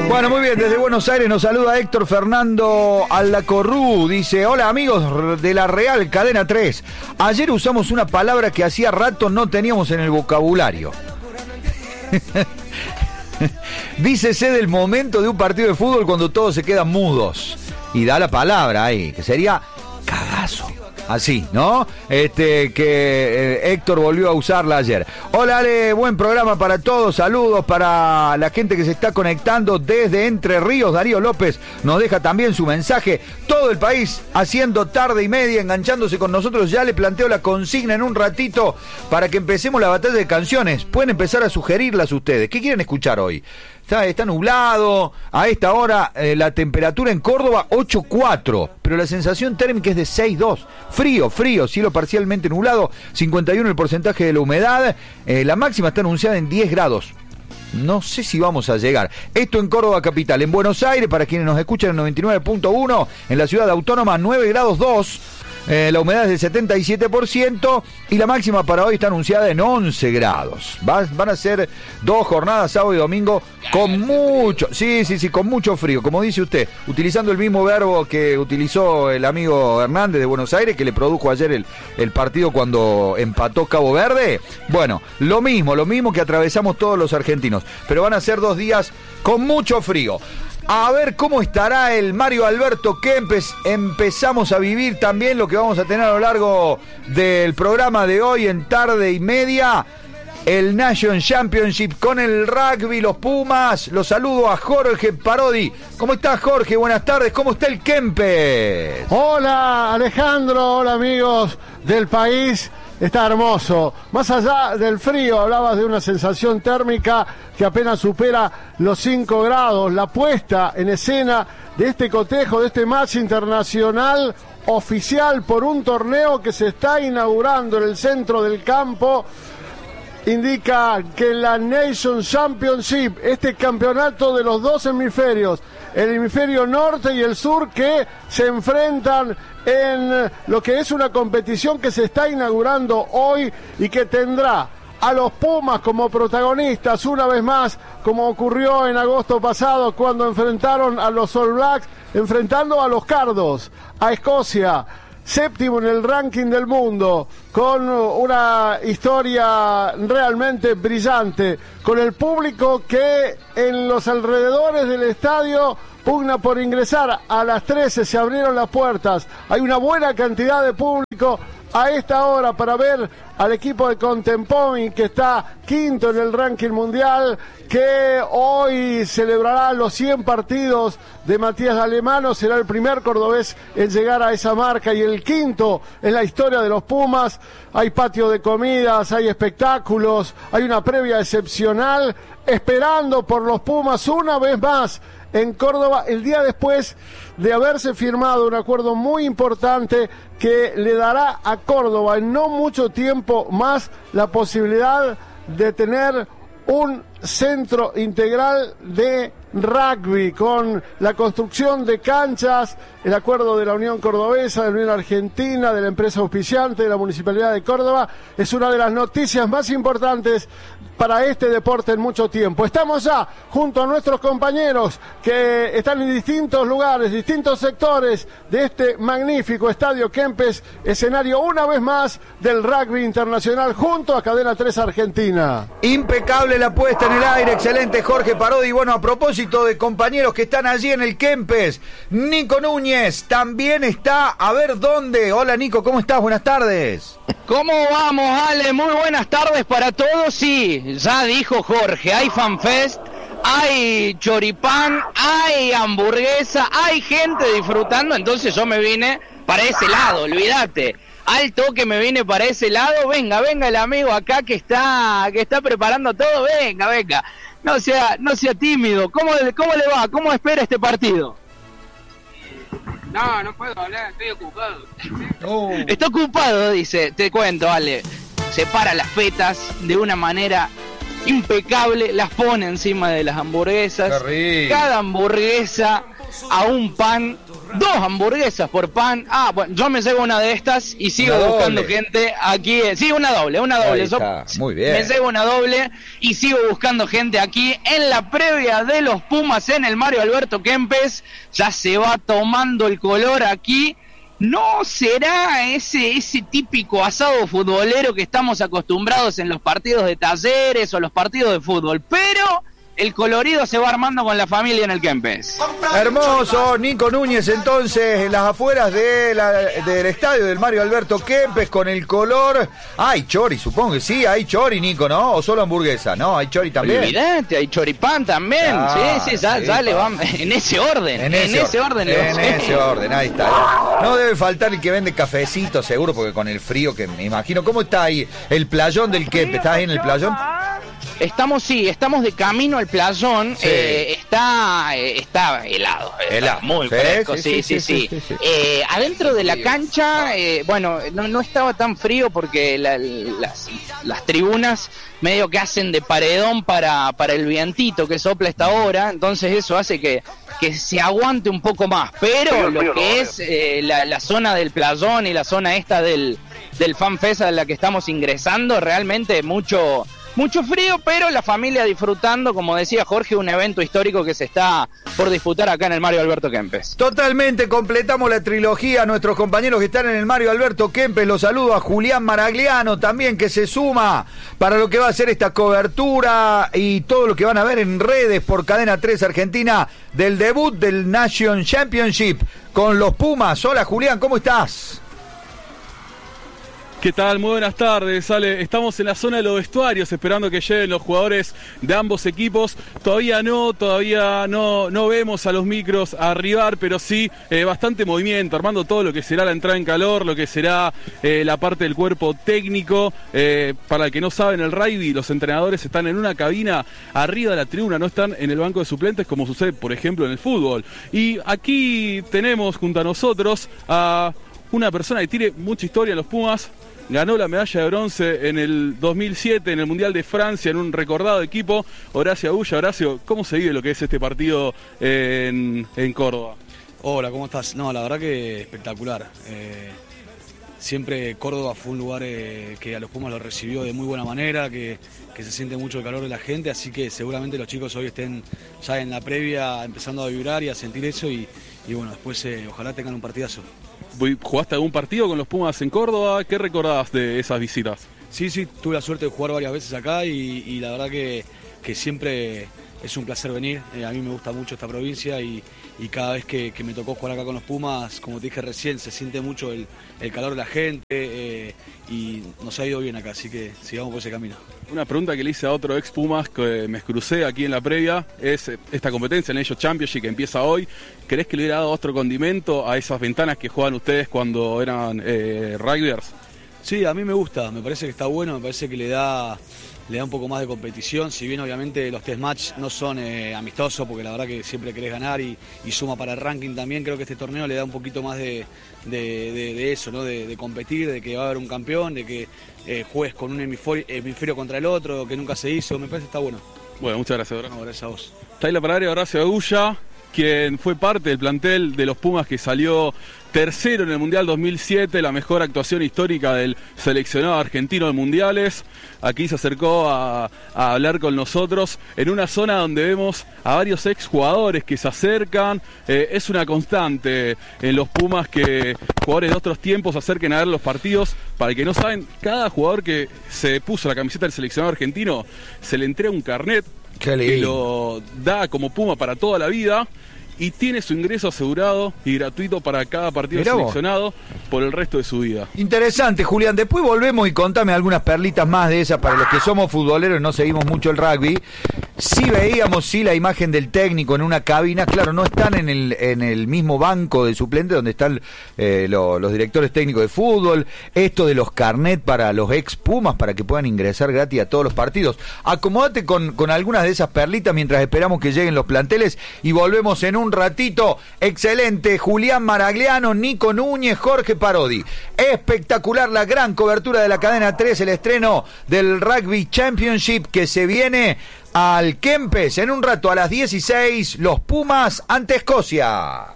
Bueno, muy bien, desde Buenos Aires nos saluda Héctor Fernando Aldacorrú. Dice, hola amigos de la Real Cadena 3. Ayer usamos una palabra que hacía rato no teníamos en el vocabulario. Dícese del momento de un partido de fútbol cuando todos se quedan mudos. Y da la palabra ahí, que sería cagazo. Así, ¿no? Héctor volvió a usarla ayer. Hola Ale, buen programa para todos. Saludos para la gente que se está conectando desde Entre Ríos. Darío López nos deja también su mensaje. Todo el país haciendo tarde y media, enganchándose con nosotros. Ya le planteo la consigna en un ratito para que empecemos la batalla de canciones. Pueden empezar a sugerirlas ustedes. ¿Qué quieren escuchar hoy? Está nublado, a esta hora la temperatura en Córdoba 8,4, pero la sensación térmica es de 6,2. Frío, cielo parcialmente nublado, 51 el porcentaje de la humedad, la máxima está anunciada en 10 grados. No sé si vamos a llegar. Esto en Córdoba capital. En Buenos Aires, para quienes nos escuchan en 99.1, en la ciudad autónoma 9 grados 2. La humedad es del 77% y la máxima para hoy está anunciada en 11 grados. Van a ser 2 jornadas, sábado y domingo, con mucho, con mucho frío. Como dice usted, utilizando el mismo verbo que utilizó el amigo Hernández de Buenos Aires, que le produjo ayer el partido cuando empató Cabo Verde. Bueno, lo mismo que atravesamos todos los argentinos. Pero van a ser 2 días con mucho frío. A ver cómo estará el Mario Alberto Kempes. Empezamos a vivir también lo que vamos a tener a lo largo del programa de hoy en tarde y media. El Nation Championship con el rugby, los Pumas. Los saludo a Jorge Parodi. ¿Cómo estás, Jorge? Buenas tardes. ¿Cómo está el Kempes? Hola, Alejandro. Hola, amigos del país. Está hermoso. Más allá del frío, hablabas de una sensación térmica que apenas supera los 5 grados. La puesta en escena de este cotejo, de este match internacional oficial por un torneo que se está inaugurando en el centro del campo, indica que la Nation Championship, este campeonato de los 2 hemisferios, el hemisferio norte y el sur, que se enfrentan en lo que es una competición que se está inaugurando hoy y que tendrá a los Pumas como protagonistas una vez más, como ocurrió en agosto pasado cuando enfrentaron a los All Blacks, enfrentando a los Cardos, a Escocia, séptimo en el ranking del mundo, con una historia realmente brillante, con el público que en los alrededores del estadio pugna por ingresar. A las 13 se abrieron las puertas, hay una buena cantidad de público a esta hora para ver al equipo de Contempoint, que está quinto en el ranking mundial, que hoy celebrará los 100 partidos de Matías Alemano, será el primer cordobés en llegar a esa marca y el quinto en la historia de los Pumas. Hay patio de comidas, hay espectáculos, hay una previa excepcional, esperando por los Pumas una vez más en Córdoba, el día después de haberse firmado un acuerdo muy importante que le dará a Córdoba en no mucho tiempo más la posibilidad de tener un centro integral de rugby, con la construcción de canchas, el acuerdo de la Unión Cordobesa, de la Unión Argentina, de la empresa auspiciante, de la Municipalidad de Córdoba. Es una de las noticias más importantes para este deporte en mucho tiempo. Estamos ya junto a nuestros compañeros que están en distintos lugares, distintos sectores de este magnífico Estadio Kempes, escenario una vez más del rugby internacional junto a Cadena 3 Argentina. Impecable la puesta en el aire, excelente Jorge Parodi. Bueno, a propósito de compañeros que están allí en el Kempes, Nico Núñez también está, a ver dónde. Hola Nico, ¿cómo estás? Buenas tardes. ¿Cómo vamos, Ale? Muy buenas tardes para todos. Sí, ya dijo Jorge, hay fanfest, hay choripán, hay hamburguesa, hay gente disfrutando, entonces yo me vine para ese lado, olvídate. Al toque me vine para ese lado. Venga el amigo acá que está preparando todo. Venga. No sea tímido. ¿Cómo le va? ¿Cómo espera este partido? No puedo hablar, estoy ocupado. Está ocupado, dice. Te cuento, Ale. Separa las fetas de una manera impecable, las pone encima de las hamburguesas. Cada hamburguesa a un pan 2 hamburguesas por pan. Bueno, yo me llevo una de estas y sigo buscando gente aquí. Sí, una doble. Muy bien. Me llevo una doble y sigo buscando gente aquí en la previa de los Pumas en el Mario Alberto Kempes. Ya se va tomando el color aquí. No será ese típico asado futbolero que estamos acostumbrados en los partidos de Talleres o los partidos de fútbol, pero el colorido se va armando con la familia en el Kempes. Hermoso, Nico Núñez entonces en las afueras del estadio del Mario Alberto Kempes con el color. Hay chori, supongo que sí, hay chori, Nico, ¿no? O solo hamburguesa, ¿no? Hay chori también. Evidente, hay choripán también. Sí, ya le van en ese orden. En ese orden, ahí está. No debe faltar el que vende cafecito, seguro, porque con el frío que me imagino. ¿Cómo está ahí el playón del Kempes? ¿Estás ahí en el playón? Estamos de camino al playón. Sí. Está helado. Muy fresco, sí. Adentro de la cancha, no estaba tan frío porque las tribunas medio que hacen de paredón para el vientito que sopla esta hora, entonces eso hace que se aguante un poco más, pero lo que es la zona del playón y la zona esta del FanFest a la que estamos ingresando, realmente mucho frío, pero la familia disfrutando, como decía Jorge, un evento histórico que se está por disputar acá en el Mario Alberto Kempes. Totalmente, completamos la trilogía a nuestros compañeros que están en el Mario Alberto Kempes. Los saludo a Julián Maragliano también, que se suma para lo que va a ser esta cobertura y todo lo que van a ver en redes por Cadena 3 Argentina del debut del Nation Championship con los Pumas. Hola Julián, ¿cómo estás? ¿Qué tal? Muy buenas tardes, Ale. Estamos en la zona de los vestuarios esperando que lleguen los jugadores de ambos equipos. Todavía no vemos a los micros arribar, pero sí bastante movimiento, armando todo lo que será la entrada en calor, lo que será la parte del cuerpo técnico. Para el que no sabe, en el rugby los entrenadores están en una cabina arriba de la tribuna, no están en el banco de suplentes como sucede, por ejemplo, en el fútbol. Y aquí tenemos junto a nosotros a una persona que tiene mucha historia en los Pumas. Ganó la medalla de bronce en el 2007 en el Mundial de Francia en un recordado equipo. Horacio Agulla. Horacio, ¿cómo se vive lo que es este partido en Córdoba? Hola, ¿cómo estás? No, la verdad que espectacular. Siempre Córdoba fue un lugar que a los Pumas lo recibió de muy buena manera, que se siente mucho el calor de la gente, así que seguramente los chicos hoy estén ya en la previa empezando a vibrar y a sentir eso y bueno, después ojalá tengan un partidazo. ¿Jugaste algún partido con los Pumas en Córdoba? ¿Qué recordás de esas visitas? Sí, tuve la suerte de jugar varias veces acá y la verdad que siempre es un placer venir. A mí me gusta mucho esta provincia y cada vez que me tocó jugar acá con los Pumas, como te dije recién, se siente mucho el calor de la gente y nos ha ido bien acá, así que sigamos por ese camino. Una pregunta que le hice a otro ex Pumas que me crucé aquí en la previa es esta competencia, el Nation Championship, que empieza hoy. ¿Crees que le hubiera dado otro condimento a esas ventanas que juegan ustedes cuando eran rugbyers? Sí, a mí me gusta, me parece que está bueno, me parece que le da un poco más de competición, si bien obviamente los test match no son amistosos, porque la verdad que siempre querés ganar y suma para el ranking también. Creo que este torneo le da un poquito más de eso, ¿no? De competir, de que va a haber un campeón, de que juegues con un hemisferio contra el otro, que nunca se hizo. Me parece que está bueno. Bueno, muchas gracias, Horacio. No, gracias a vos. Está ahí la palabra de Horacio Agulla, quien fue parte del plantel de los Pumas que salió tercero en el Mundial 2007, la mejor actuación histórica del seleccionado argentino de mundiales. Aquí se acercó a hablar con nosotros en una zona donde vemos a varios exjugadores que se acercan. Es una constante en los Pumas que jugadores de otros tiempos se acerquen a ver los partidos. Para el que no saben, cada jugador que se puso la camiseta del seleccionado argentino se le entrega un carnet que lo da como Puma para toda la vida. Y tiene su ingreso asegurado y gratuito para cada partido seleccionado por el resto de su vida. Interesante, Julián. Después volvemos y contame algunas perlitas más de esas para los que somos futboleros y no seguimos mucho el rugby. Sí veíamos la imagen del técnico en una cabina. Claro, no están en el mismo banco de suplentes donde están los directores técnicos de fútbol. Esto de los carnet para los ex Pumas para que puedan ingresar gratis a todos los partidos. Acomódate con algunas de esas perlitas mientras esperamos que lleguen los planteles y volvemos en un ratito. Excelente, Julián Maragliano, Nico Núñez, Jorge Parodi. Espectacular la gran cobertura de la Cadena 3, el estreno del Rugby Championship que se viene al Kempes en un rato a las 16, los Pumas ante Escocia.